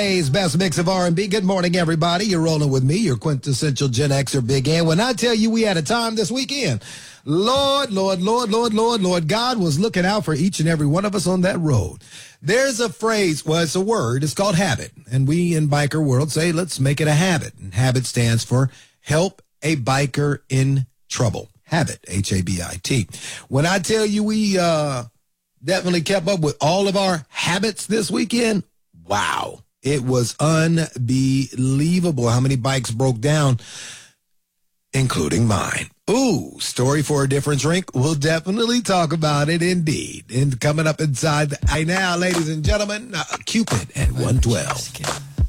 Today's best mix of R&B. Good morning, everybody. You're rolling with me, your quintessential Gen Xer Big N. When I tell you we had a time this weekend, Lord, God was looking out for each and every one of us on that road. There's a phrase, well, it's a word. It's called habit. And we in biker world say, let's make it a habit. And habit stands for help a biker in trouble. Habit, H-A-B-I-T. When I tell you we definitely kept up with all of our habits this weekend, wow. It was unbelievable how many bikes broke down, including mine. Ooh, story for a different drink. We'll definitely talk about it indeed. And coming up inside now, ladies and gentlemen, Cupid at 112.